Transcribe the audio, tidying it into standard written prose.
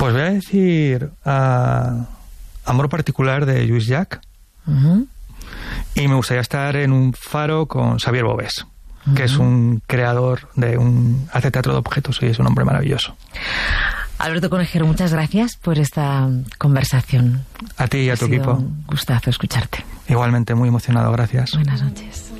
Pues voy a decir Amor particular de Lluís Llach. Y me gustaría estar en un faro con Xavier Bovés, que es un creador hace teatro de objetos y es un hombre maravilloso. Alberto Conejero, muchas gracias por esta conversación. A ti y a tu equipo. Un gustazo escucharte. Igualmente, muy emocionado, gracias. Buenas noches.